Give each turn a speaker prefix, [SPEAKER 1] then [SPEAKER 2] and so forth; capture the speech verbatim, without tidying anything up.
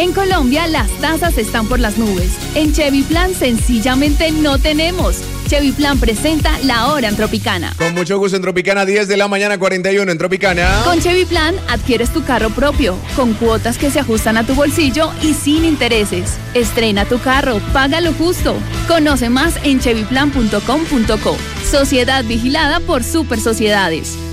[SPEAKER 1] En Colombia las tasas están por las nubes. En Chevy Plan sencillamente no tenemos. Chevy Plan presenta La Hora en Tropicana.
[SPEAKER 2] Con mucho gusto en Tropicana, diez de la mañana, cuarenta y uno en Tropicana.
[SPEAKER 1] Con Chevy Plan adquieres tu carro propio, con cuotas que se ajustan a tu bolsillo y sin intereses. Estrena tu carro, paga lo justo. Conoce más en chevy plan punto com punto co. Sociedad vigilada por Super Sociedades.